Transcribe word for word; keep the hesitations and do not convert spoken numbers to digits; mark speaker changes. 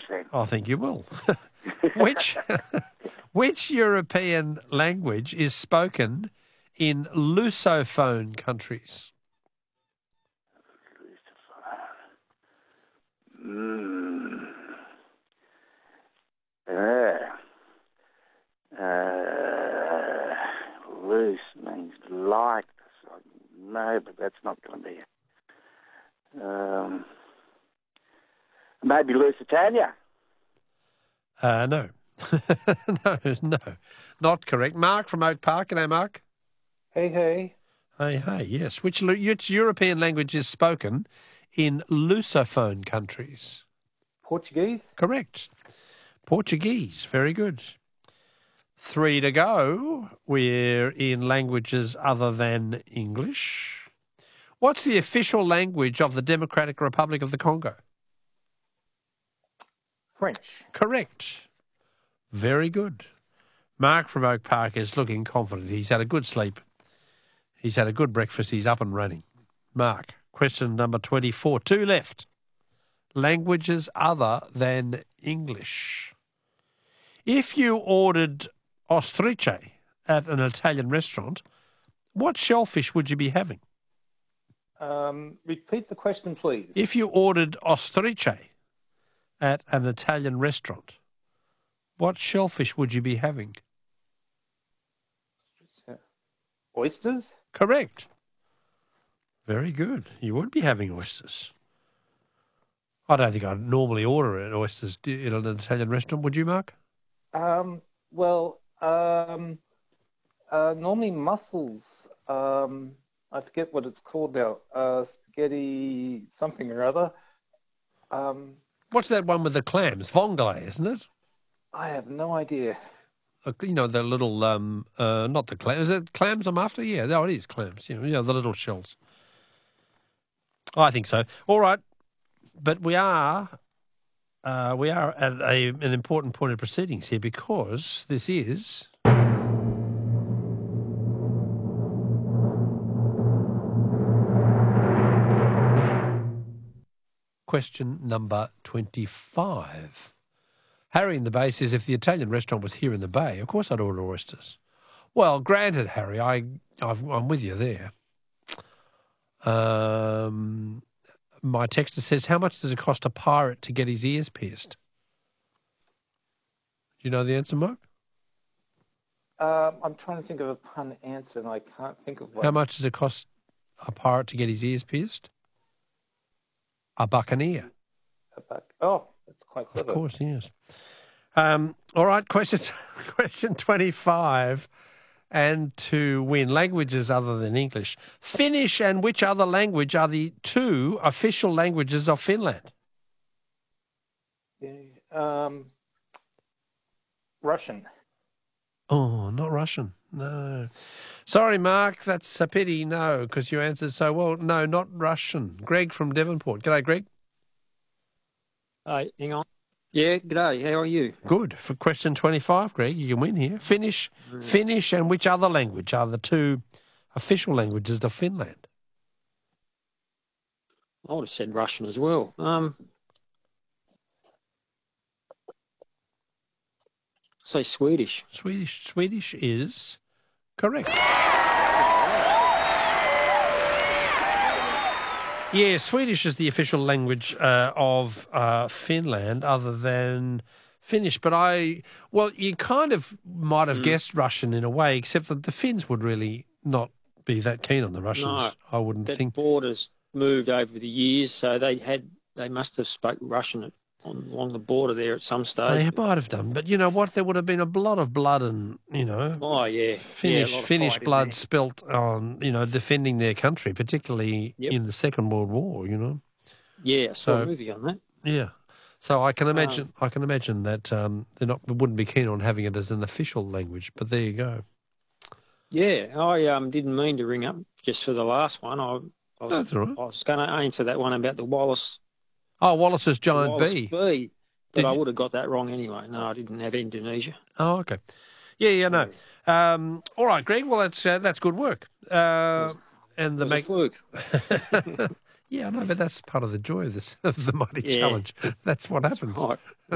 Speaker 1: then.
Speaker 2: I think you will. which which European language is spoken in Lusophone countries?
Speaker 1: Mm. Uh, uh, loose means like. No, but that's not going to be it. Um, maybe Lusitania.
Speaker 2: Uh, no. no, no. Not correct. Mark from Oak Park. G'day, Mark.
Speaker 3: Hey, hey.
Speaker 2: Hey, hey, yes. Which, which European language is spoken in Lusophone countries?
Speaker 3: Portuguese?
Speaker 2: Correct. Portuguese. Very good. Three to go. We're in languages other than English. What's the official language of the Democratic Republic of the Congo?
Speaker 3: French.
Speaker 2: Correct. Very good. Mark from Oak Park is looking confident. He's had a good sleep. He's had a good breakfast. He's up and running. Mark, question number twenty-four. Two left. Languages other than English. If you ordered ostriche at an Italian restaurant, what shellfish would you be having?
Speaker 3: Um, repeat the question, please.
Speaker 2: If you ordered ostriche at an Italian restaurant, what shellfish would you be having?
Speaker 3: Oysters?
Speaker 2: Correct. Very good. You would be having oysters. I don't think I'd normally order an oysters at an Italian restaurant. Would you, Mark?
Speaker 3: Um, well, um, uh, normally mussels. Um, I forget what it's called now. Uh, spaghetti something or other. Um,
Speaker 2: What's that one with the clams? Vongole, isn't it?
Speaker 3: I have no idea.
Speaker 2: Uh, you know, the little, um, uh, not the clams. Is it clams I'm after? Yeah, no, it is clams. You know, you know, the little shells. I think so. All right. But we are uh, we are at a, an important point of proceedings here because this is question number twenty-five. Harry in the Bay says, if the Italian restaurant was here in the Bay, of course I'd order oysters. Well, granted, Harry, I, I've, I'm with you there. Um... My texter says, how much does it cost a pirate to get his ears pierced? Do you know the answer, Mark?
Speaker 3: Um, I'm trying to think of a pun answer, and I can't think of one.
Speaker 2: How much does it cost a pirate to get his ears pierced? A buccaneer.
Speaker 3: A buck. Oh, that's quite clever.
Speaker 2: Of course, yes. Um, all right, question, question twenty-five. And to win languages other than English. Finnish and which other language are the two official languages of Finland?
Speaker 3: Um, Russian.
Speaker 2: Oh, not Russian. No. Sorry, Mark, that's a pity. No, because you answered so well. No, not Russian. Greg from Devonport. G'day, Greg.
Speaker 4: Hey, hang on. Yeah, g'day. How are you?
Speaker 2: Good. For question twenty-five, Greg, you can win here. Finnish, mm. Finnish and which other language are the two official languages of Finland?
Speaker 4: I would have said Russian as well. Um, say Swedish.
Speaker 2: Swedish. Swedish is correct. Yeah, Swedish is the official language uh, of uh, Finland other than Finnish. But I, well, you kind of might have mm. guessed Russian in a way, except that the Finns would really not be that keen on the Russians,
Speaker 4: no,
Speaker 2: I wouldn't
Speaker 4: that
Speaker 2: think.
Speaker 4: Borders moved over the years, so they had they must have spoke Russian on, along the border there at some stage.
Speaker 2: They might have done, but you know what? There would have been a lot of blood and, you know,
Speaker 4: oh yeah,
Speaker 2: Finnish,
Speaker 4: yeah,
Speaker 2: Finnish blood spilt on, you know, defending their country, particularly yep. in the Second World War. You know.
Speaker 4: Yeah, I saw so, a movie on that.
Speaker 2: Yeah, so I can imagine. Um, I can imagine that um, they're not wouldn't be keen on having it as an official language. But there you go.
Speaker 4: Yeah, I um, didn't mean to ring up just for the last one. I, I was,
Speaker 2: That's all right.
Speaker 4: I was going to answer that one about the Wallace.
Speaker 2: Oh, Wallace's giant
Speaker 4: Wallace
Speaker 2: bee.
Speaker 4: bee. But
Speaker 2: Did
Speaker 4: I
Speaker 2: you...
Speaker 4: would have got that wrong anyway. No, I didn't have Indonesia.
Speaker 2: Oh, okay. Yeah, yeah, no. Um, all right, Greg. Well, that's uh, that's good work. Uh, and the
Speaker 4: make work.
Speaker 2: Yeah, I know, but that's part of the joy of this of the Mighty
Speaker 4: yeah.
Speaker 2: Challenge. That's what
Speaker 4: That's
Speaker 2: happens.
Speaker 4: Right.